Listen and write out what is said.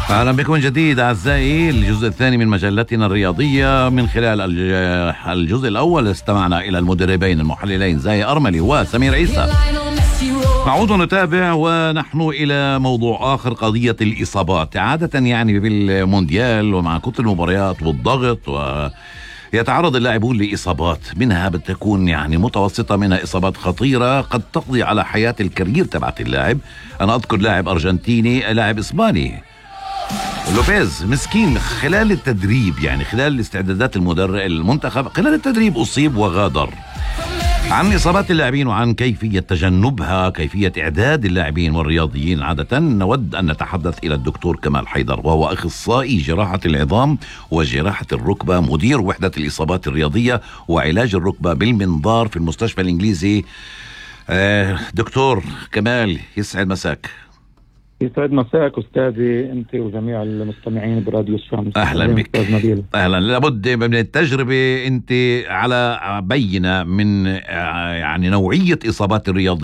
أهلا بكم من جديد أعزائي، الجزء الثاني من مجلتنا الرياضية. من خلال الجزء الأول استمعنا إلى المدربين المحللين زاهي أرملي وسمير عيسى. نعود ونتابع ونحن إلى موضوع آخر، قضية الإصابات. عادة يعني بالمونديال ومع كتر المباريات والضغط يتعرض اللاعبون لإصابات، منها بتكون يعني متوسطة، منها إصابات خطيرة قد تقضي على حياة الكارير تبعت اللاعب. أنا أذكر لاعب أرجنتيني، لاعب إسباني لوبيز، مسكين خلال التدريب، يعني خلال الاستعدادات المنتخب، خلال التدريب أصيب وغادر. عن إصابات اللاعبين وعن كيفية تجنبها، كيفية إعداد اللاعبين والرياضيين عادة، نود أن نتحدث إلى الدكتور كمال حيدر، وهو أخصائي جراحة العظام وجراحة الركبة، مدير وحدة الإصابات الرياضية وعلاج الركبة بالمنظار في المستشفى الإنجليزي. دكتور كمال، يسعد مساك. يسعد مساك أستاذي أنت وجميع المستمعين براديو الشمس. أهلا بك. أهلا. لابد من التجربة، أنت على بينة من يعني نوعية إصابات الرياضيين